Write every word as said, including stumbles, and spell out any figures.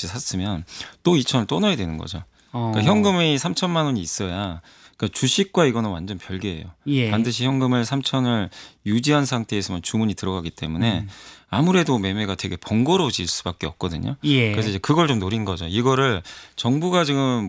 없이 샀으면 또 이천 원을 또 넣어야 되는 거죠. 어. 그러니까 현금이 삼천만 원이 있어야 그러니까 주식과 이거는 완전 별개예요. 예. 반드시 현금을 삼천을 유지한 상태에서만 주문이 들어가기 때문에 음. 아무래도 매매가 되게 번거로워질 수밖에 없거든요. 예. 그래서 이제 그걸 좀 노린 거죠. 이거를 정부가 지금